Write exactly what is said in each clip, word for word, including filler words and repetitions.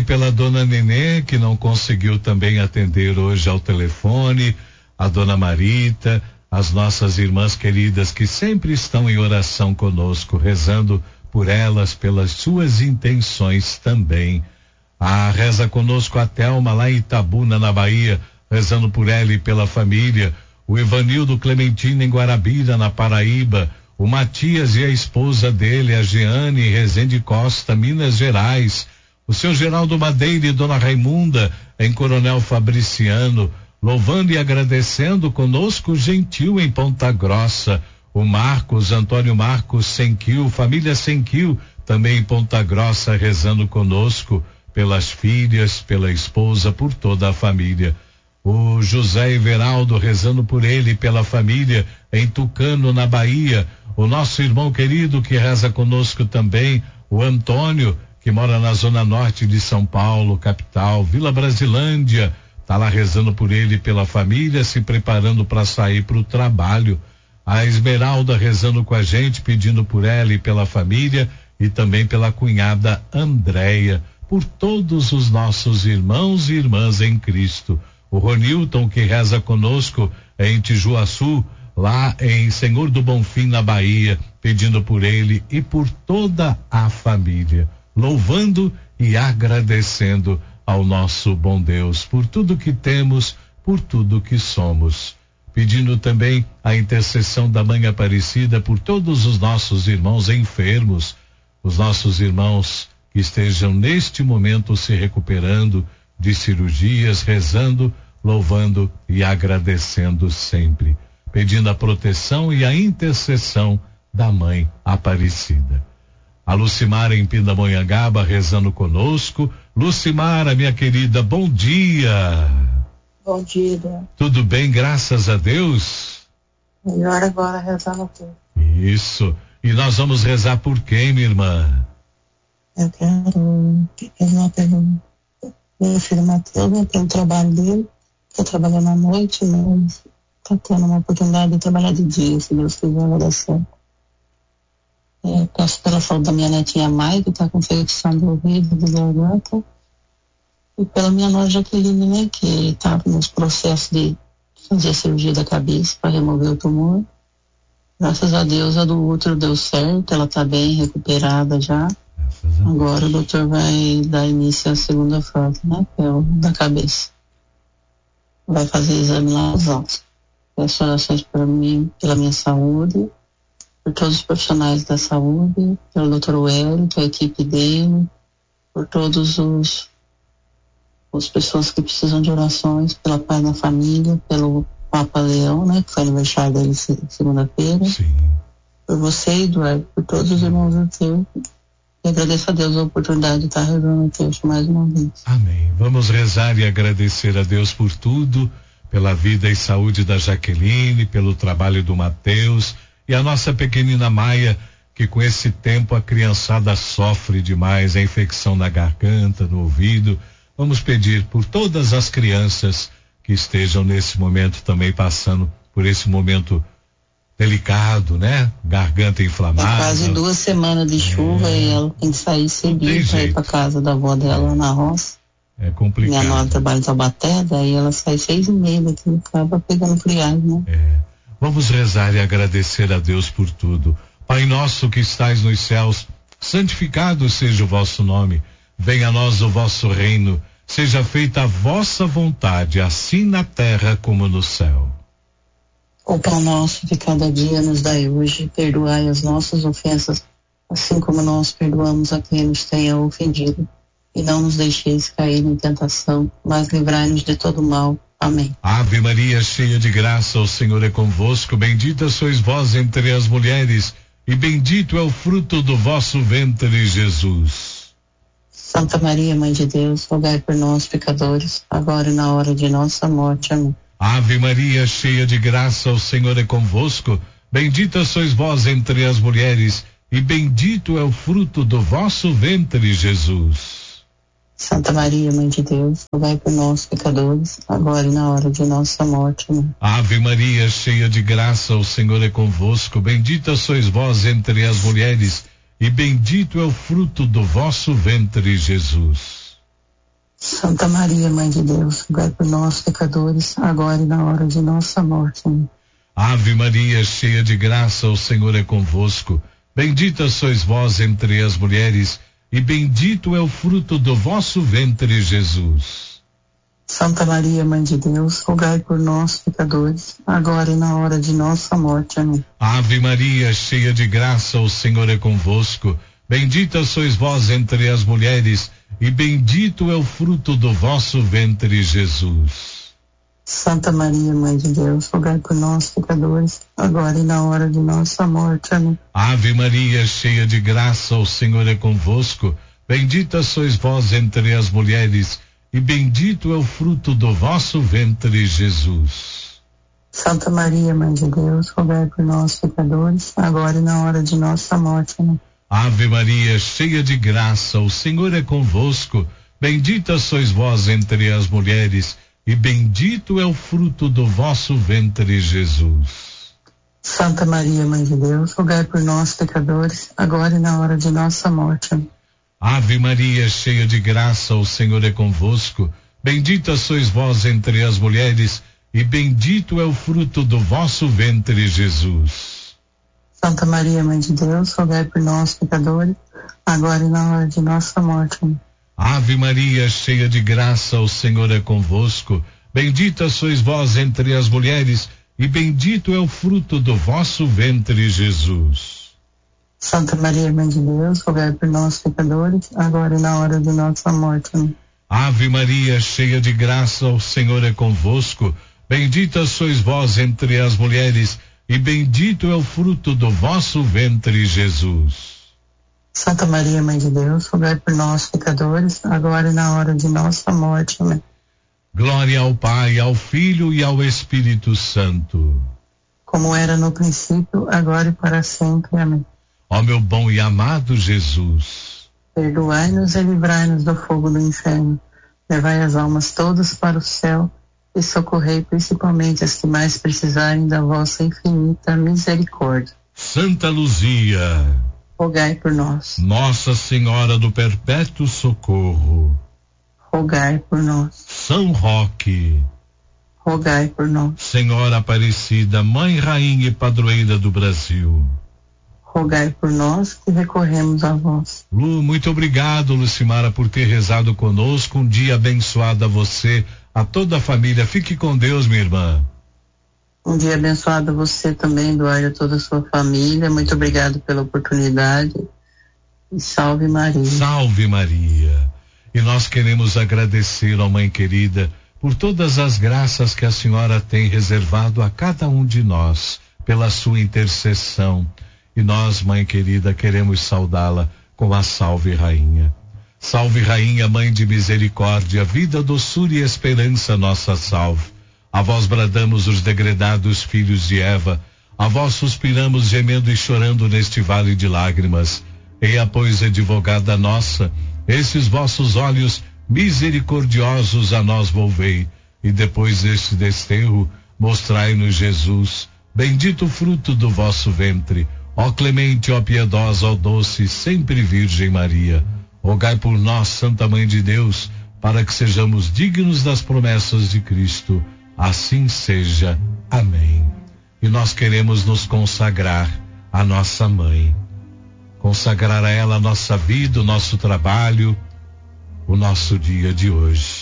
pela dona Nenê, que não conseguiu também atender hoje ao telefone, a dona Marita, as nossas irmãs queridas que sempre estão em oração conosco, rezando por elas, pelas suas intenções também. Ah, reza conosco a Thelma lá em Itabuna, na Bahia, rezando por ela e pela família. O Evanildo Clementino em Guarabira, na Paraíba. O Matias e a esposa dele, a Jeane Rezende Costa, Minas Gerais. O seu Geraldo Madeira e dona Raimunda em Coronel Fabriciano, louvando e agradecendo conosco Gentil em Ponta Grossa. O Marcos, Antônio Marcos Senquil, família Senquil, também em Ponta Grossa, rezando conosco pelas filhas, pela esposa, por toda a família. O José Everaldo rezando por ele e pela família em Tucano, na Bahia. O nosso irmão querido que reza conosco também, o Antônio, que mora na zona norte de São Paulo, capital, Vila Brasilândia, tá lá rezando por ele e pela família, se preparando para sair para o trabalho. A Esmeralda rezando com a gente, pedindo por ela e pela família e também pela cunhada Andréia, por todos os nossos irmãos e irmãs em Cristo. O Ronilton, que reza conosco em Tijuaçu, lá em Senhor do Bonfim, na Bahia, pedindo por ele e por toda a família, louvando e agradecendo ao nosso bom Deus por tudo que temos, por tudo que somos. Pedindo também a intercessão da Mãe Aparecida por todos os nossos irmãos enfermos, os nossos irmãos que estejam neste momento se recuperando de cirurgias, rezando, louvando e agradecendo sempre, pedindo a proteção e a intercessão da Mãe Aparecida. A Lucimara em Pindamonhangaba rezando conosco. Lucimara, minha querida, bom dia. Bom dia. Tudo bem, graças a Deus? Melhor agora rezar no tempo. Isso. E nós vamos rezar por quem, minha irmã? Eu quero fazer uma pergunta. Meu filho Matheus, né, pelo trabalho dele, está trabalhando à noite, mas está tendo uma oportunidade de trabalhar de dia, se Deus quiser, vai dar certo. É, peço pela saúde da minha netinha Mai, que está com infecção do ouvido, do garganta, e pela minha nora Jaqueline, né, que está nos processos de fazer a cirurgia da cabeça para remover o tumor. Graças a Deus a do útero deu certo, ela está bem recuperada já. Agora o doutor vai dar início à segunda fase, né, que é o da cabeça. Vai fazer exame lá nos altos. Peço orações para mim, pela minha saúde, por todos os profissionais da saúde, pelo doutor Wellington, a equipe dele, por todos os as pessoas que precisam de orações, pela paz na família, pelo Papa Leão, né, que foi aniversário dele segunda-feira. Sim. Por você, Eduardo, por todos os irmãos do teu. E agradeço a Deus a oportunidade de estar rezando o texto mais uma vez. Amém. Vamos rezar e agradecer a Deus por tudo, pela vida e saúde da Jaqueline, pelo trabalho do Mateus e a nossa pequenina Maia, que com esse tempo a criançada sofre demais, a infecção na garganta, no ouvido. Vamos pedir por todas as crianças que estejam nesse momento também passando por esse momento delicado, né? Garganta inflamada. É quase duas semanas de chuva é, e ela tem que sair cedinho para ir para casa da avó dela é. na roça. É complicado. Minha nora trabalha em Taubaté, daí ela sai seis e meia daqui e acaba pegando friagem, né? É. Vamos rezar e agradecer a Deus por tudo. Pai nosso que estais nos céus, santificado seja o vosso nome. Venha a nós o vosso reino. Seja feita a vossa vontade, assim na terra como no céu. O pão nosso de cada dia nos dai hoje, perdoai as nossas ofensas, assim como nós perdoamos a quem nos tenha ofendido. E não nos deixeis cair em tentação, mas livrai-nos de todo mal. Amém. Ave Maria, cheia de graça, o Senhor é convosco, bendita sois vós entre as mulheres, e bendito é o fruto do vosso ventre, Jesus. Santa Maria, Mãe de Deus, rogai por nós, pecadores, agora e na hora de nossa morte. Amém. Ave Maria, cheia de graça, o Senhor é convosco, bendita sois vós entre as mulheres, e bendito é o fruto do vosso ventre, Jesus. Santa Maria, Mãe de Deus, rogai por nós, pecadores, agora e na hora de nossa morte. Amém. Ave Maria, cheia de graça, o Senhor é convosco, bendita sois vós entre as mulheres, e bendito é o fruto do vosso ventre, Jesus. Santa Maria, Mãe de Deus, rogai por nós, pecadores, agora e na hora de nossa morte. Amém. Ave Maria, cheia de graça, o Senhor é convosco. Bendita sois vós entre as mulheres, e bendito é o fruto do vosso ventre, Jesus. Santa Maria, Mãe de Deus, rogai por nós, pecadores, agora e na hora de nossa morte. Amém. Ave Maria, cheia de graça, o Senhor é convosco. Bendita sois vós entre as mulheres, e bendito é o fruto do vosso ventre, Jesus. Santa Maria, Mãe de Deus, rogai por nós, pecadores, agora e na hora de nossa morte. Amém. Ave Maria, cheia de graça, o Senhor é convosco. Bendita sois vós entre as mulheres, e bendito é o fruto do vosso ventre, Jesus. Santa Maria, Mãe de Deus, rogai por nós, pecadores, agora e na hora de nossa morte. Amém. Ave Maria, cheia de graça, o Senhor é convosco. Bendita sois vós entre as mulheres, e bendito é o fruto do vosso ventre, Jesus. Santa Maria, Mãe de Deus, rogai por nós, pecadores, agora e na hora de nossa morte. Amém. Ave Maria, cheia de graça, o Senhor é convosco. Bendita sois vós entre as mulheres, e bendito é o fruto do vosso ventre, Jesus. Santa Maria, Mãe de Deus, rogai por nós, pecadores, agora e na hora de nossa morte. Amém. Ave Maria, cheia de graça, o Senhor é convosco. Bendita sois vós entre as mulheres, e bendito é o fruto do vosso ventre, Jesus. Santa Maria, Mãe de Deus, rogai por nós, pecadores, agora e na hora de nossa morte. Amém. Ave Maria, cheia de graça, o Senhor é convosco. Bendita sois vós entre as mulheres, e bendito é o fruto do vosso ventre, Jesus. Santa Maria, Mãe de Deus, rogai por nós, pecadores, agora e na hora de nossa morte. Amém. Glória ao Pai, ao Filho e ao Espírito Santo. Como era no princípio, agora e para sempre. Amém. Ó meu bom e amado Jesus, perdoai-nos e livrai-nos do fogo do inferno. Levai as almas todas para o céu e socorrei principalmente as que mais precisarem da vossa infinita misericórdia. Santa Luzia, rogai por nós. Nossa Senhora do Perpétuo Socorro, rogai por nós. São Roque, rogai por nós. Senhora Aparecida, Mãe, Rainha e Padroeira do Brasil, rogai por nós que recorremos a vós. Lu, muito obrigado, Lucimara, por ter rezado conosco. Um dia abençoado a você, a toda a família. Fique com Deus, minha irmã. Um dia abençoado a você também, Eduardo, a toda a sua família. Muito obrigado pela oportunidade. E salve Maria. Salve Maria. E nós queremos agradecer à Mãe querida por todas as graças que a senhora tem reservado a cada um de nós, pela sua intercessão. E nós, Mãe querida, queremos saudá-la com a Salve Rainha. Salve Rainha, Mãe de misericórdia, vida, doçura e esperança, nossa salve. A vós bradamos os degredados filhos de Eva, a vós suspiramos gemendo e chorando neste vale de lágrimas. Eia, pois, advogada nossa, esses vossos olhos misericordiosos a nós volvei, e depois deste desterro, mostrai-nos Jesus, bendito fruto do vosso ventre. Ó clemente, ó piedosa, ó doce, sempre Virgem Maria, rogai por nós, Santa Mãe de Deus, para que sejamos dignos das promessas de Cristo. Assim seja. Amém. E nós queremos nos consagrar à nossa Mãe, consagrar a ela a nossa vida, o nosso trabalho, o nosso dia de hoje.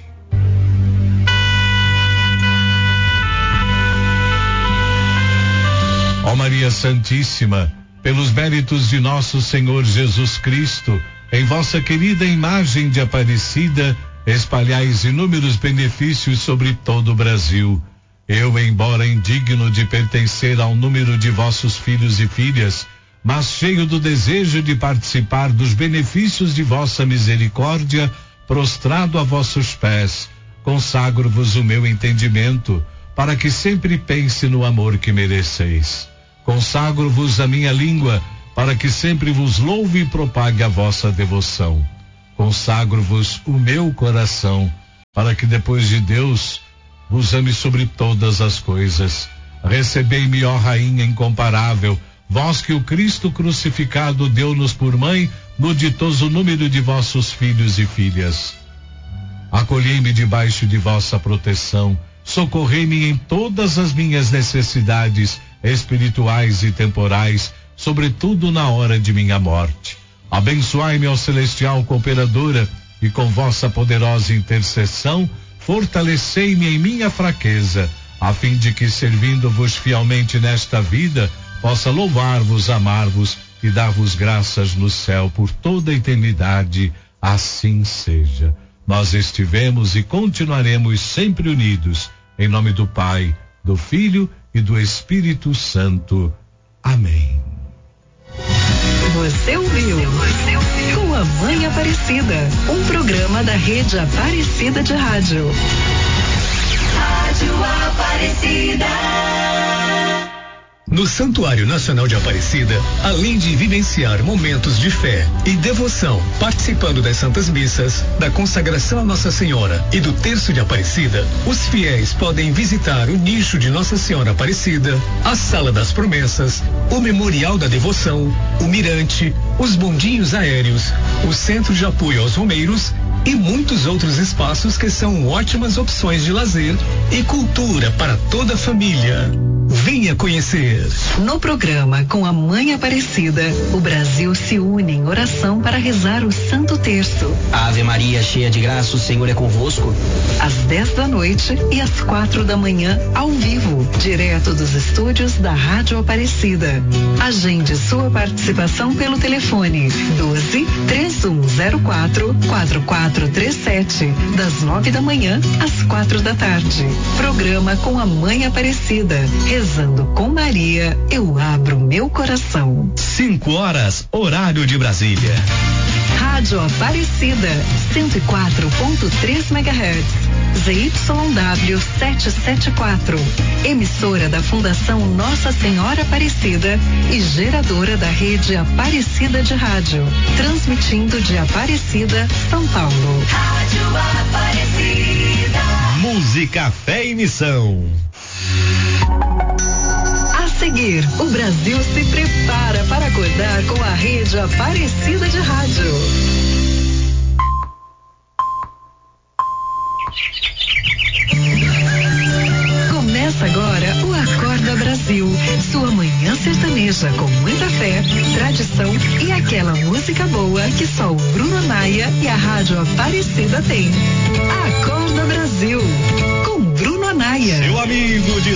Ó Maria Santíssima, pelos méritos de nosso Senhor Jesus Cristo, em vossa querida imagem de Aparecida, espalhais inúmeros benefícios sobre todo o Brasil. Eu, embora indigno de pertencer ao número de vossos filhos e filhas, mas cheio do desejo de participar dos benefícios de vossa misericórdia, prostrado a vossos pés, consagro-vos o meu entendimento, para que sempre pense no amor que mereceis. Consagro-vos a minha língua, para que sempre vos louve e propague a vossa devoção. Consagro-vos o meu coração, para que depois de Deus vos ame sobre todas as coisas. Recebei-me, ó Rainha incomparável, vós que o Cristo crucificado deu-nos por mãe, no ditoso número de vossos filhos e filhas. Acolhei-me debaixo de vossa proteção, socorrei-me em todas as minhas necessidades espirituais e temporais, sobretudo na hora de minha morte. Abençoai-me, ó celestial cooperadora, e com vossa poderosa intercessão, fortalecei-me em minha fraqueza, a fim de que, servindo-vos fielmente nesta vida, possa louvar-vos, amar-vos e dar-vos graças no céu por toda a eternidade. Assim seja. Nós estivemos e continuaremos sempre unidos, em nome do Pai, do Filho e do Espírito Santo. Amém. Você ouviu? Você ouviu? Com a Mãe Aparecida, um programa da Rede Aparecida de Rádio. Rádio Aparecida. No Santuário Nacional de Aparecida, além de vivenciar momentos de fé e devoção, participando das Santas Missas, da consagração a Nossa Senhora e do Terço de Aparecida, os fiéis podem visitar o nicho de Nossa Senhora Aparecida, a Sala das Promessas, o Memorial da Devoção, o Mirante, os bondinhos aéreos, o Centro de Apoio aos Romeiros e muitos outros espaços que são ótimas opções de lazer e cultura para toda a família. Venha conhecer. No programa Com a Mãe Aparecida, o Brasil se une em oração para rezar o Santo Terço. Ave Maria, cheia de graça, o Senhor é convosco. Às dez da noite e às quatro da manhã, ao vivo, direto dos estúdios da Rádio Aparecida. Agende sua participação pelo telefone doze, três um zero quatro, quatro quatro três sete, das nove da manhã às quatro da tarde. Programa Com a Mãe Aparecida. Rezando com Maria, eu abro meu coração. Cinco horas, horário de Brasília. Rádio Aparecida, cento e quatro ponto três megahertz. Z Y W setecentos e setenta e quatro. Emissora da Fundação Nossa Senhora Aparecida e geradora da rede Aparecida de Rádio. Transmitindo de Aparecida, São Paulo. Rádio Aparecida. Música, fé e missão. A seguir, o Brasil se prepara para acordar com a rede Aparecida de Rádio. Começa agora o Acorda Brasil, sua manhã sertaneja com muita fé, tradição e aquela música boa que só o Bruno Maia e a Rádio Aparecida tem. Acorda Brasil, com Bruno Maia. Seu amigo de